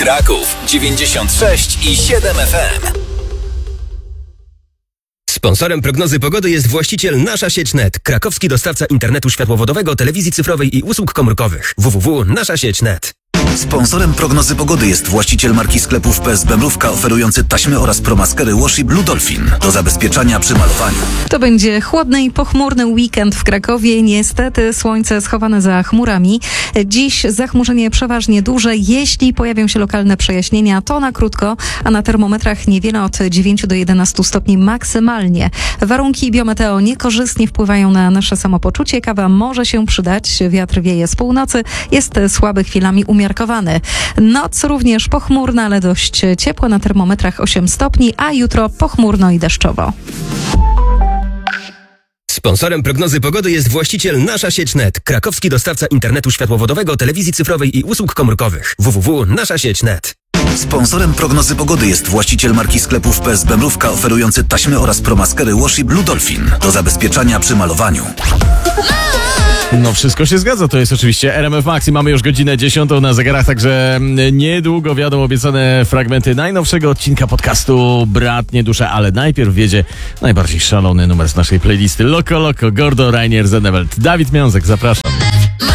Kraków 96 i 7 FM. Sponsorem prognozy pogody jest właściciel Nasza Sieć Net, krakowski dostawca internetu światłowodowego, telewizji cyfrowej i usług komórkowych. www.naszasieć.net. Sponsorem prognozy pogody jest właściciel marki sklepów PSB Mrówka, oferujący taśmy oraz promaskery Washi Blue Dolphin do zabezpieczania przy malowaniu. To będzie chłodny i pochmurny weekend w Krakowie. Niestety słońce schowane za chmurami. Dziś zachmurzenie przeważnie duże. Jeśli pojawią się lokalne przejaśnienia, to na krótko, a na termometrach niewiele od 9 do 11 stopni maksymalnie. Warunki biometeo niekorzystnie wpływają na nasze samopoczucie. Kawa może się przydać. Wiatr wieje z północy. Jest słaby, chwilami umiarkowany. Noc również pochmurna, ale dość ciepła, na termometrach 8 stopni, a jutro pochmurno i deszczowo. Sponsorem prognozy pogody jest właściciel Nasza Sieć Net, krakowski dostawca internetu światłowodowego, telewizji cyfrowej i usług komórkowych. www.naszasieć.net. Sponsorem prognozy pogody jest właściciel marki sklepów PSB Mrówka, oferujący taśmy oraz promaskery Washi Blue Dolphin do zabezpieczania przy malowaniu. No wszystko się zgadza, to jest oczywiście RMF Max i mamy już godzinę 10 na zegarach, także niedługo wiadomo obiecane fragmenty najnowszego odcinka podcastu Bratnie Dusze, ale najpierw wiedzie najbardziej szalony numer z naszej playlisty Loco Loco, Gordo, Reinier, Zennewelt, Dawid Miązek, zapraszam.